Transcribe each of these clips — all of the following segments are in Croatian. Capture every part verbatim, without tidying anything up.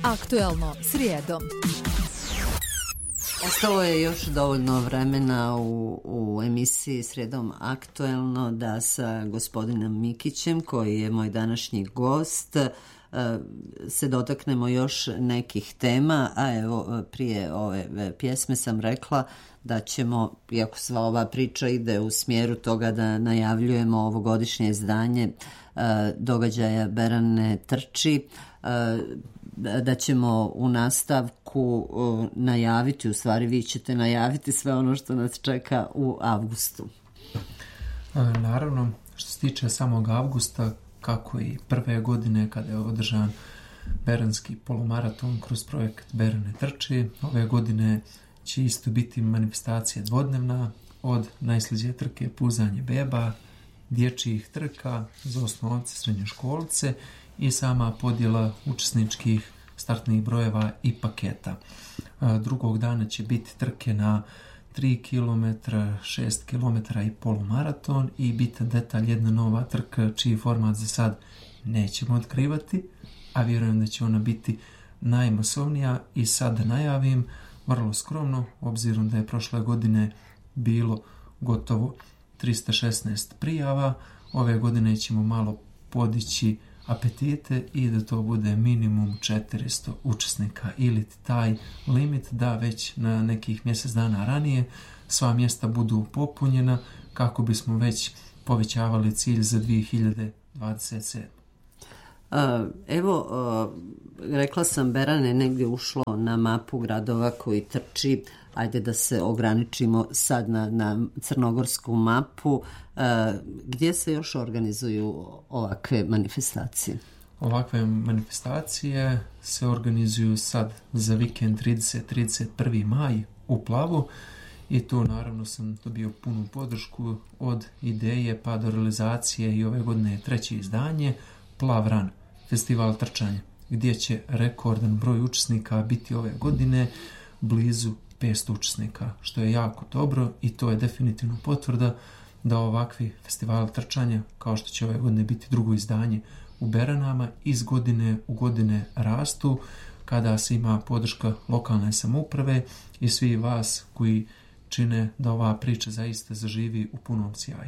Aktuelno srijedom. Ostalo je još dovoljno vremena u, u emisiji Srijedom aktuelno da sa gospodinom Mikićem, koji je moj današnji gost, se dotaknemo još nekih tema, a evo prije ove pjesme sam rekla da ćemo, iako sva ova priča ide u smjeru toga da najavljujemo ovogodišnje izdanje događaja Berane trči, da ćemo u nastavku najaviti, u stvari vi ćete najaviti sve ono što nas čeka u avgustu. Naravno, što se tiče samog avgusta, kako i prve godine kada je održan beranski polumaraton kroz projekt Berane trči, ove godine će isto biti manifestacija dvodnevna, od najslađe trke puzanje beba, dječjih trka za osnovce, srednjoškolce i sama podjela učesničkih startnih brojeva i paketa. Drugog dana će biti trke na tri kilometra, šest kilometara i polumaraton i bitan detalj jedna nova trka čiji format za sad nećemo otkrivati, a vjerujem da će ona biti najmasovnija i sad da najavim vrlo skromno, obzirom da je prošle godine bilo gotovo tristo šesnaest prijava, ove godine ćemo malo podići apetite i da to bude minimum četiristo učesnika ili taj limit da već na nekih mjesec dana ranije sva mjesta budu popunjena kako bismo već povećavali cilj za dvije hiljade dvadeset sedme. Evo, rekla sam, Berane je negdje ušlo na mapu gradova koji trči. Ajde da se ograničimo sad na, na crnogorsku mapu. Gdje se još organizuju ovakve manifestacije? Ovakve manifestacije se organizuju sad za vikend trideset do trideset prvi maj u Plavu i tu naravno sam dobio punu podršku od ideje pa do realizacije i ove godine je treće izdanje Plav Run, festival trčanja, gdje će rekordan broj učesnika biti ove godine blizu petsto učesnika, što je jako dobro i to je definitivno potvrda da ovakvi festivali trčanja, kao što će ove godine biti drugo izdanje u Beranama, iz godine u godine rastu kada se ima podrška lokalne samouprave i svi vas koji čine da ova priča zaista zaživi u punom sjaju.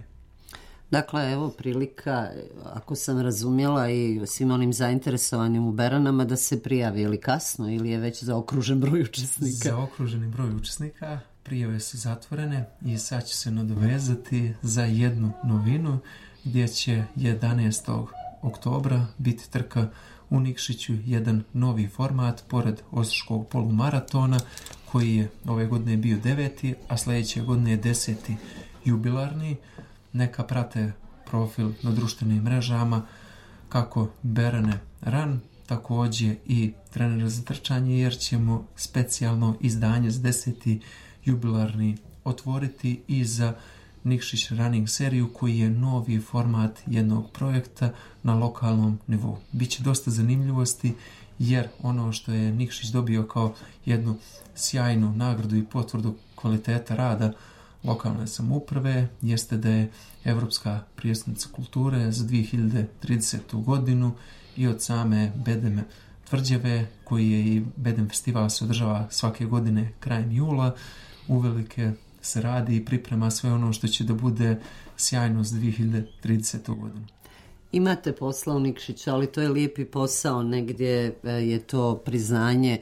Dakle, evo prilika, ako sam razumjela, i svim onim zainteresovanim u Beranama da se prijavi, ili kasno ili je već zaokružen broj učesnika? Zaokruženi broj učesnika, prijave su zatvorene i sad će se nadovezati za jednu novinu gdje će jedanaestog oktobra biti trka u Nikšiću, jedan novi format pored Osječkog polumaratona koji je ove godine bio deveti, a sljedeće godine je deseti jubilarni. Neka prate profil na društvenim mrežama kako Berane Run, također i trenera za trčanje, jer ćemo specijalno izdanje za deseti jubilarni otvoriti i za Nikšić Running seriju koji je novi format jednog projekta na lokalnom nivou. Biće dosta zanimljivosti jer ono što je Nikšić dobio kao jednu sjajnu nagradu i potvrdu kvaliteta rada lokalne samouprave jeste da je Evropska prijestolnica kulture za dvije hiljade tridesetu godinu i od same Bedeme tvrđave, koji je i Bedem festival se održava svake godine krajem jula, uvelike se radi i priprema sve ono što će da bude sjajno za dvije hiljade tridesetu godinu. Imate posla u Nikšiću, ali to je lijepi posao, negdje je to priznanje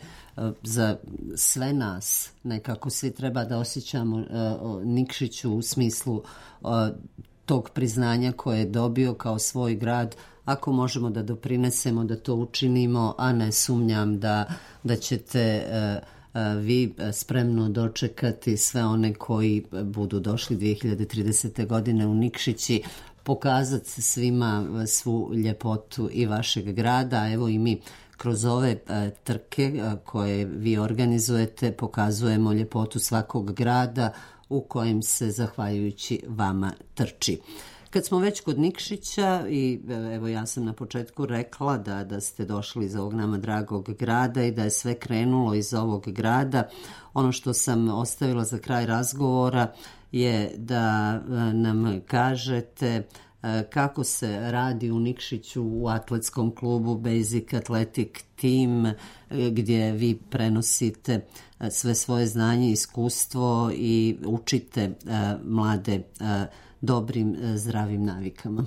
za sve nas, nekako svi treba da osjećamo uh, Nikšiću u smislu uh, tog priznanja koje je dobio kao svoj grad. Ako možemo da doprinesemo da to učinimo, a ne sumnjam da, da ćete uh, uh, vi spremno dočekati sve one koji budu došli dvije hiljade tridesete godine u Nikšići, pokazati svima svu ljepotu i vašeg grada. Evo i mi kroz ove a, trke a, koje vi organizujete pokazujemo ljepotu svakog grada u kojem se zahvaljujući vama trči. Kad smo već kod Nikšića i evo ja sam na početku rekla da, da ste došli iz ovog nama dragog grada i da je sve krenulo iz ovog grada, ono što sam ostavila za kraj razgovora je da nam kažete kako se radi u Nikšiću u atletskom klubu Basic Athletic Team, gdje vi prenosite sve svoje znanje i iskustvo i učite mlade dobrim zdravim navikama.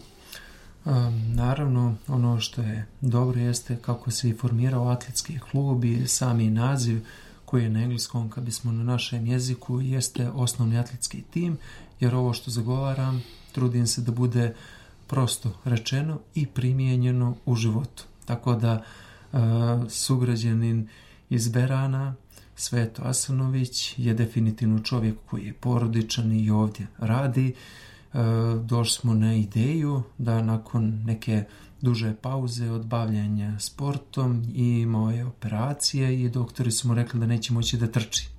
Um, naravno, ono što je dobro jeste kako se i formirao atletski klub i sami naziv koji je na engleskom, kad bismo na našem jeziku, jeste osnovni atletski tim, jer ovo što zagovaram trudim se da bude prosto rečeno i primijenjeno u životu. Tako da uh, sugrađanin iz Berana, Sveto Asanović, je definitivno čovjek koji je porodičan i ovdje radi. Uh, došli smo na ideju da nakon neke duže pauze od bavljenja sportom i moje operacije i doktori su mu rekli da neće moći da trči.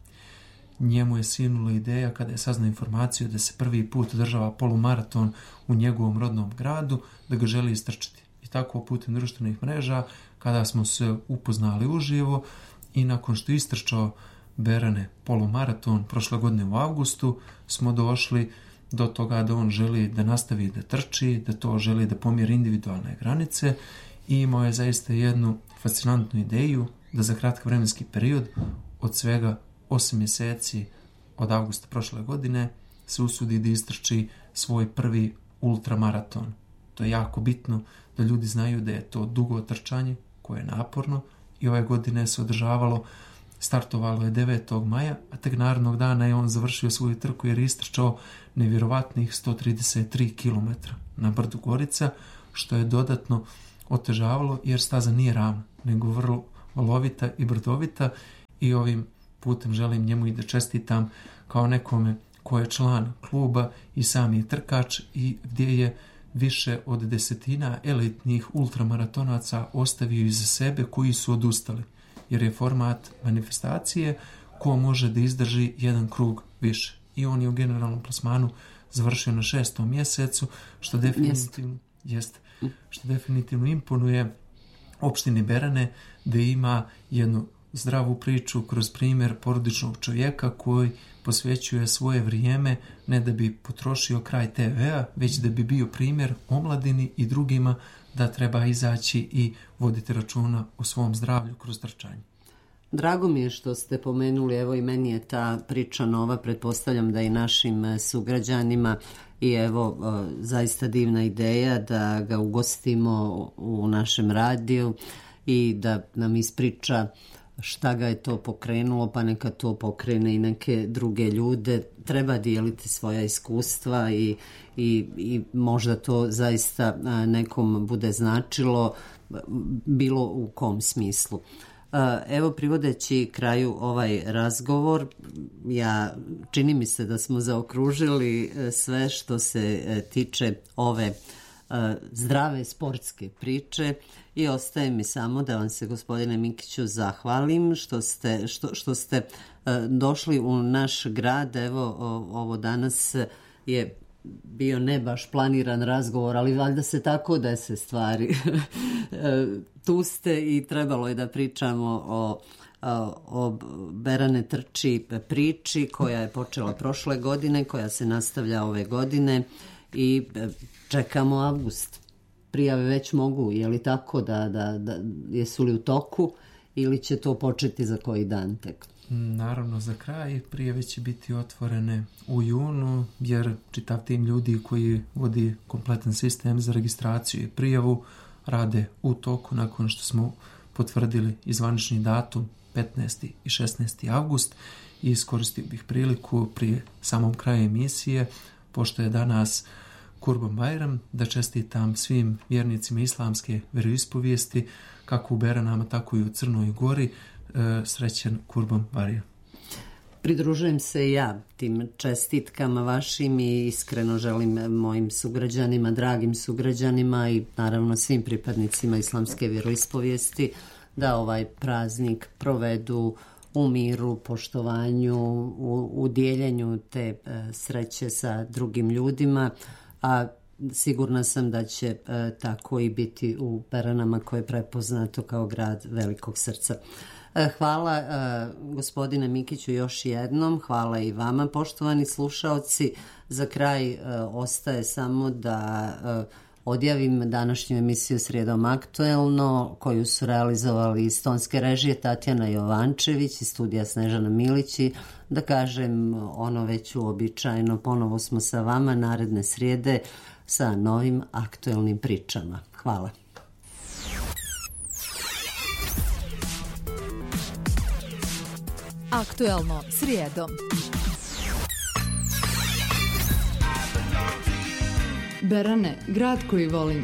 Njemu je sinula ideja kada je saznao informaciju da se prvi put održava polumaraton u njegovom rodnom gradu, da ga želi istrčati. I tako putem društvenih mreža, kada smo se upoznali uživo i nakon što istrčao Berane polumaraton prošle godine u avgustu, smo došli do toga da on želi da nastavi da trči, da to želi da pomjeri individualne granice i imao je zaista jednu fascinantnu ideju da za kratak vremenski period od svega osam mjeseci od avgusta prošle godine se usudi da istrči svoj prvi ultramaraton. To je jako bitno da ljudi znaju da je to dugo trčanje koje je naporno i ove godine se održavalo, startovalo je devetog maja, a tek narednog dana je on završio svoju trku jer je istrčao nevjerovatnih sto trideset tri kilometra na brdu Gorica, što je dodatno otežavalo jer staza nije ravna, nego vrlo valovita i brdovita i ovim putem želim njemu i da čestitam kao nekome ko je član kluba i sam je trkač i gdje je više od desetina elitnih ultramaratonaca ostavio iza sebe koji su odustali, jer je format manifestacije ko može da izdrži jedan krug više. I on je u generalnom plasmanu završio na šestom mjesecu, što definitivno, jest, što definitivno imponuje opštini Berane da ima jednu zdravu priču kroz primjer porodičnog čovjeka koji posvećuje svoje vrijeme ne da bi potrošio kraj te vea, već da bi bio primjer omladini i drugima da treba izaći i voditi računa o svom zdravlju kroz trčanje. Drago mi je što ste pomenuli, evo i meni je ta priča nova, pretpostavljam da i našim sugrađanima i evo zaista divna ideja da ga ugostimo u našem radiju i da nam ispriča šta ga je to pokrenulo, pa neka to pokrene i neke druge ljude. Treba dijeliti svoja iskustva i, i, i možda to zaista nekom bude značilo, bilo u kom smislu. Evo, privodeći kraju ovaj razgovor, ja čini mi se da smo zaokružili sve što se tiče ove zdrave sportske priče i ostaje mi samo da vam se, gospodine Mikiću, zahvalim što ste, što, što ste došli u naš grad. Evo, ovo danas je bio ne baš planiran razgovor, ali valjda se tako da se stvari. Tu ste i trebalo je da pričamo o, o, o Berane trči priči koja je počela prošle godine, koja se nastavlja ove godine i čekamo avgust. Prijave već mogu, je li tako, da, da, da jesu li u toku ili će to početi za koji dan tek? Naravno, za kraj prijave će biti otvorene u junu, jer čitav tim ljudi koji vodi kompletan sistem za registraciju i prijavu rade u toku nakon što smo potvrdili izvanični datum petnaesti i šesnaesti avgust i iskoristio bih priliku prije samom kraju emisije, pošto je danas Kurban Bajram, da čestitam svim vjernicima islamske vjeroispovijesti, kako u Beranama, tako i u Crnoj Gori, srećan Kurban Bajram. Pridružujem se ja tim čestitkama vašim i iskreno želim mojim sugrađanima, dragim sugrađanima i naravno svim pripadnicima islamske vjeroispovijesti da ovaj praznik provedu u miru, poštovanju, u, u dijeljenju te sreće sa drugim ljudima, a sigurna sam da će e, tako i biti u Beranama koje je prepoznato kao grad velikog srca. Hvala gospodine Mikiću još jednom, hvala i vama poštovani slušaoci. Za kraj ostaje samo da odjavim današnju emisiju Srijedom aktuelno, koju su realizovali iz tonske režije Tatjana Jovančević i studija Snežana Milići. Da kažem ono već uobičajeno, ponovo smo sa vama naredne srijede sa novim aktuelnim pričama. Hvala. Aktuelno srijedom. Berane, grad koji volim.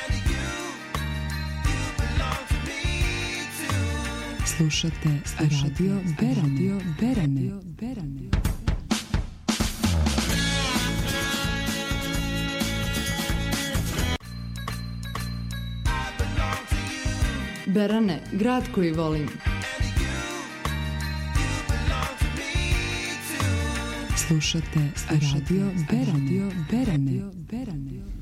Slušate, radio Berane, Berane, Berane. Berane, grad koji volim. Slušate, radio Berane, Berane, Berane.